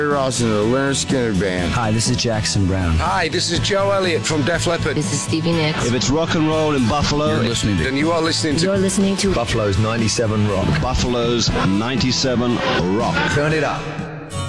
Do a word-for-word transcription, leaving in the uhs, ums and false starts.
Ross and the Leonard Skinner Band. Hi, this is Jackson Brown. Hi, this is Joe Elliott from Def Leppard. This is Stevie Nicks. If it's rock and roll in Buffalo, you're listening to. Then you are listening to. You're listening to Buffalo's ninety-seven Rock. Buffalo's ninety-seven Rock. Turn it up.